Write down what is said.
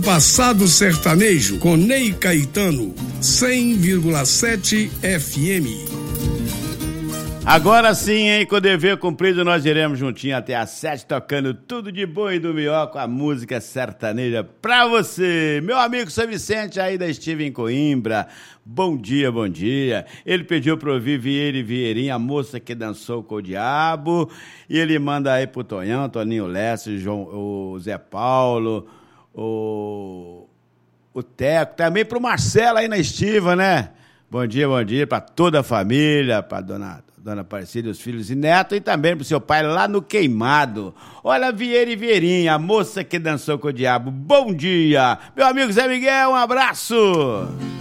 Passado Sertanejo com Ney Caetano, 100,7 FM. Agora sim, hein, com o dever cumprido, nós iremos juntinho até às 7, tocando tudo de bom e do melhor com a música sertaneja pra você. Meu amigo São Vicente aí da Estiva em Coimbra, bom dia, bom dia. Ele pediu pra ouvir Vieira e Vieirinha, a moça que dançou com o diabo, e ele manda aí pro Tonhão, Toninho Leste, o Zé Paulo, o Teco, também pro Marcelo aí na Estiva, né? Bom dia pra toda a família, pra Dona Aparecida, os filhos e netos, e também pro seu pai lá no Queimado. Olha, Vieira e Vieirinha, a moça que dançou com o diabo. Bom dia! Meu amigo Zé Miguel, um abraço!